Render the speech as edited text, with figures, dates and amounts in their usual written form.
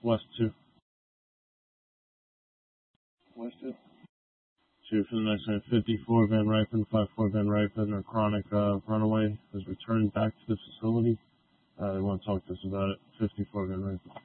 West 2. West 2. 2 for the next one. 54 Van Ripen, 54 Van Ripen, or chronic runaway has returned back to the facility. They want to talk to us about it. 54 Van Ripen.